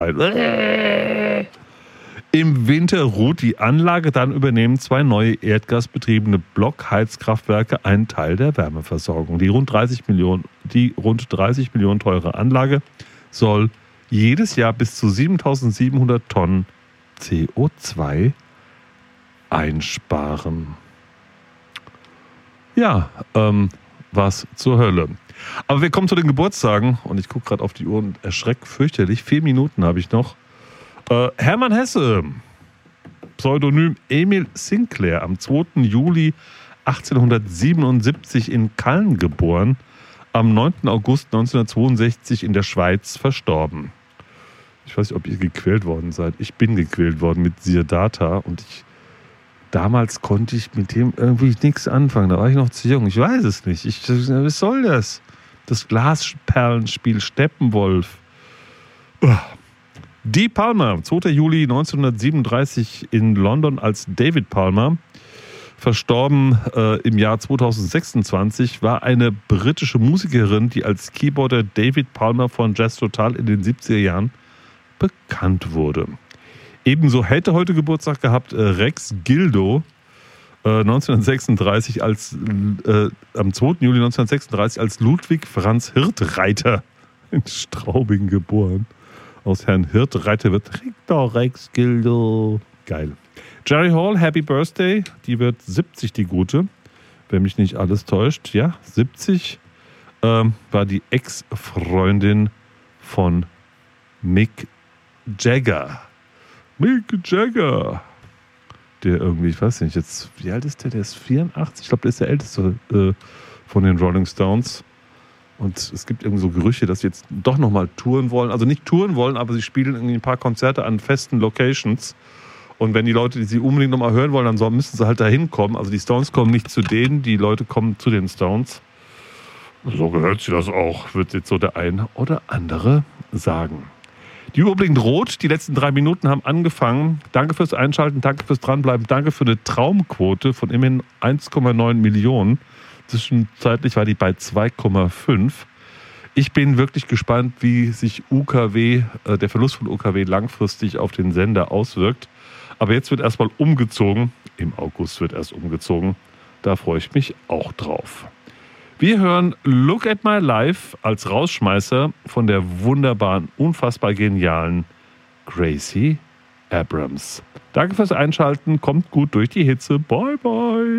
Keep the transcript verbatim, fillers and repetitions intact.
Im Winter ruht die Anlage, dann übernehmen zwei neue erdgasbetriebene Blockheizkraftwerke einen Teil der Wärmeversorgung. Die rund dreißig Millionen, die rund dreißig Millionen teure Anlage soll jedes Jahr bis zu siebentausendsiebenhundert Tonnen C O zwei einsparen. Ja, ähm, was zur Hölle. Aber wir kommen zu den Geburtstagen und ich gucke gerade auf die Uhr und erschrecke fürchterlich. Vier Minuten habe ich noch. Äh, Hermann Hesse, Pseudonym Emil Sinclair, am zweiten Juli achtzehnhundertsiebenundsiebzig in Calne geboren, am neunten August neunzehnhundertzweiundsechzig in der Schweiz verstorben. Ich weiß nicht, ob ihr gequält worden seid. Ich bin gequält worden mit Siddhartha und ich damals konnte ich mit dem irgendwie nichts anfangen. Da war ich noch zu jung. Ich weiß es nicht. Ich, was soll das? Das Glasperlenspiel Steppenwolf. Dee Palmer, zweiten Juli neunzehnhundertsiebenunddreißig in London als David Palmer. Verstorben äh, im Jahr zweitausendsechsundzwanzig, war eine britische Musikerin, die als Keyboarder David Palmer von Jazz Total in den siebziger Jahren bekannt wurde. Ebenso hätte heute Geburtstag gehabt äh, Rex Gildo, äh, neunzehnhundertsechsunddreißig als, äh, am zweiten Juli neunzehnhundertsechsunddreißig als Ludwig Franz Hirtreiter in Straubing geboren. Aus Herrn Hirtreiter wird Richter Rex Gildo. Geil. Jerry Hall, Happy Birthday. Die wird siebzig, die Gute. Wenn mich nicht alles täuscht. Ja, siebzig. Ähm, war die Ex-Freundin von Mick Jagger. Mick Jagger. Der irgendwie, ich weiß nicht, jetzt, wie alt ist der? Der ist vierundachtzig. Ich glaube, der ist der älteste äh, von den Rolling Stones. Und es gibt irgendwie so Gerüchte, dass sie jetzt doch nochmal touren wollen. Also nicht touren wollen, aber sie spielen irgendwie ein paar Konzerte an festen Locations. Und wenn die Leute, die sie unbedingt nochmal hören wollen, dann müssen sie halt da hinkommen. Also die Stones kommen nicht zu denen, die Leute kommen zu den Stones. So gehört sich das auch, wird jetzt so der eine oder andere sagen. Die Uhr blinkt rot, die letzten drei Minuten haben angefangen. Danke fürs Einschalten, danke fürs Dranbleiben, danke für eine Traumquote von immerhin eins Komma neun Millionen. Zwischenzeitlich war die bei zwei Komma fünf. Ich bin wirklich gespannt, wie sich U K W, äh, der Verlust von U K W langfristig auf den Sender auswirkt. Aber jetzt wird erstmal umgezogen. Im August wird erst umgezogen. Da freue ich mich auch drauf. Wir hören Look at My Life als Rausschmeißer von der wunderbaren, unfassbar genialen Gracie Abrams. Danke fürs Einschalten. Kommt gut durch die Hitze. Bye, bye.